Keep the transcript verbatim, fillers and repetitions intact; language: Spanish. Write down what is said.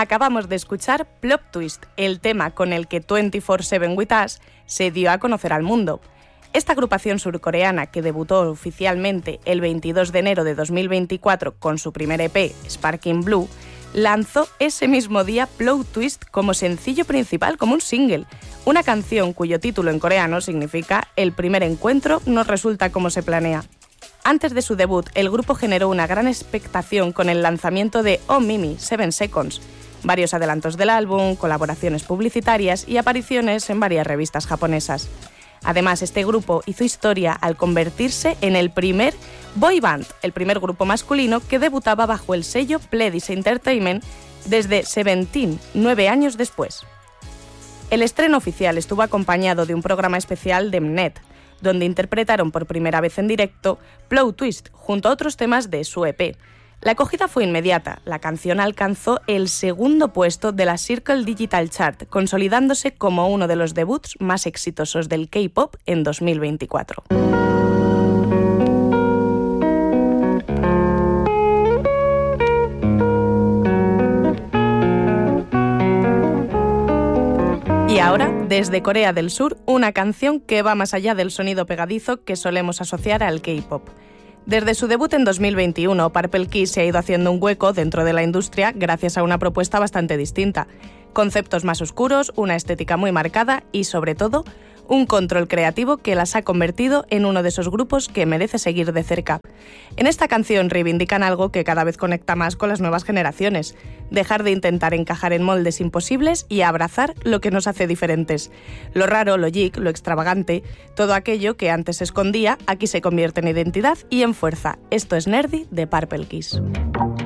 Acabamos de escuchar Plot Twist, el tema con el que veinticuatro siete With Us se dio a conocer al mundo. Esta agrupación surcoreana, que debutó oficialmente el veintidós de enero de dos mil veinticuatro con su primer E P, Sparking Blue, lanzó ese mismo día Plot Twist como sencillo principal, como un single, una canción cuyo título en coreano significa «El primer encuentro no resulta como se planea». Antes de su debut, el grupo generó una gran expectación con el lanzamiento de Oh Mimi, Seven Seconds, varios adelantos del álbum, colaboraciones publicitarias y apariciones en varias revistas japonesas. Además, este grupo hizo historia al convertirse en el primer boy band, el primer grupo masculino que debutaba bajo el sello Pledis Entertainment desde Seventeen, nueve años después. El estreno oficial estuvo acompañado de un programa especial de Mnet, donde interpretaron por primera vez en directo Plot Twist junto a otros temas de su E P. La acogida fue inmediata. La canción alcanzó el segundo puesto de la Circle Digital Chart, consolidándose como uno de los debuts más exitosos del K-pop en dos mil veinticuatro. Y ahora, desde Corea del Sur, una canción que va más allá del sonido pegadizo que solemos asociar al K-pop. Desde su debut en dos mil veintiuno, Purple Kiss se ha ido haciendo un hueco dentro de la industria gracias a una propuesta bastante distinta. Conceptos más oscuros, una estética muy marcada y, sobre todo, un control creativo que las ha convertido en uno de esos grupos que merece seguir de cerca. En esta canción reivindican algo que cada vez conecta más con las nuevas generaciones: dejar de intentar encajar en moldes imposibles y abrazar lo que nos hace diferentes. Lo raro, lo geek, lo extravagante, todo aquello que antes se escondía, aquí se convierte en identidad y en fuerza. Esto es Nerdy de Purple Kiss.